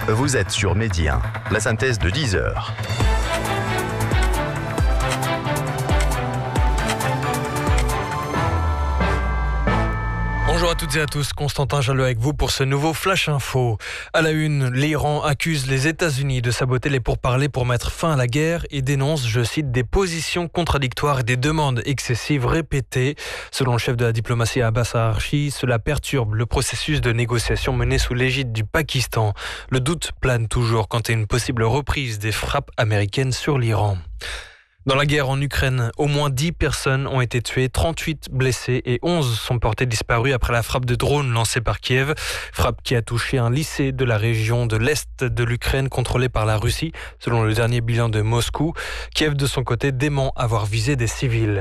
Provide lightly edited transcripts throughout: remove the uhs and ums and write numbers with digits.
Vous êtes sur Medi 1, la synthèse de 10h. Bonjour à toutes et à tous, Constantin Jalot avec vous pour ce nouveau Flash Info. À la une, l'Iran accuse les États-Unis de saboter les pourparlers pour mettre fin à la guerre et dénonce, je cite, des positions contradictoires et des demandes excessives répétées. Selon le chef de la diplomatie Abbas Araghchi, cela perturbe le processus de négociation mené sous l'égide du Pakistan. Le doute plane toujours quant à une possible reprise des frappes américaines sur l'Iran. Dans la guerre en Ukraine, au moins 10 personnes ont été tuées, 38 blessées et 11 sont portées disparues après la frappe de drone lancée par Kiev. Frappe qui a touché un lycée de la région de l'Est de l'Ukraine contrôlée par la Russie, selon le dernier bilan de Moscou. Kiev, de son côté, dément avoir visé des civils.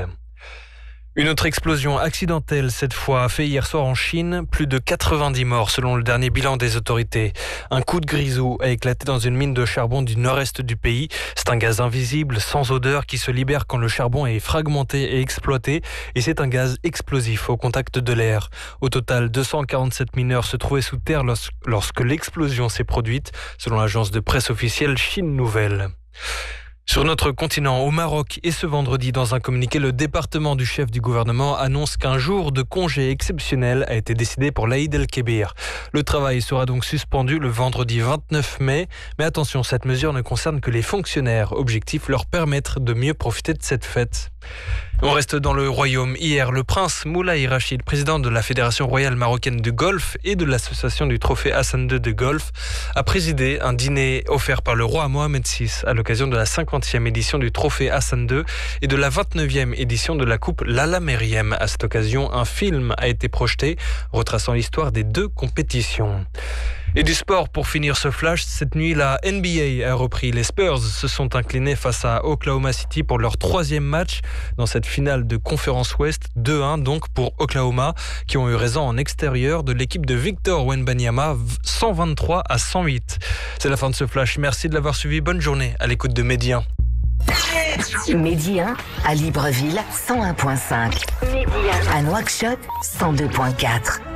Une autre explosion accidentelle, cette fois, a fait hier soir en Chine. Plus de 90 morts selon le dernier bilan des autorités. Un coup de grisou a éclaté dans une mine de charbon du nord-est du pays. C'est un gaz invisible, sans odeur, qui se libère quand le charbon est fragmenté et exploité. Et c'est un gaz explosif au contact de l'air. Au total, 247 mineurs se trouvaient sous terre lorsque l'explosion s'est produite, selon l'agence de presse officielle Chine Nouvelle. Sur notre continent, au Maroc, et ce vendredi, dans un communiqué, le département du chef du gouvernement annonce qu'un jour de congé exceptionnel a été décidé pour l'Aïd el-Kébir. Le travail sera donc suspendu le vendredi 29 mai. Mais attention, cette mesure ne concerne que les fonctionnaires. Objectif, leur permettre de mieux profiter de cette fête. On reste dans le royaume. Hier, le prince Moulay Rachid, président de la Fédération royale marocaine de golf et de l'association du trophée Hassan II de golf, a présidé un dîner offert par le roi Mohamed VI à l'occasion de la 50e édition du trophée Hassan II et de la 29e édition de la coupe Lalla Meriem. À cette occasion, un film a été projeté retraçant l'histoire des deux compétitions. Et du sport pour finir ce flash, cette nuit la NBA a repris. Les Spurs se sont inclinés face à Oklahoma City pour leur 3e match dans cette finale de Conférence Ouest, 2-1 donc pour Oklahoma qui ont eu raison en extérieur de l'équipe de Victor Wembanyama, 123-108. C'est la fin de ce flash, merci de l'avoir suivi, bonne journée à l'écoute de Medi 1. Medi 1 à Libreville 101.5, à Nouakchott 102.4.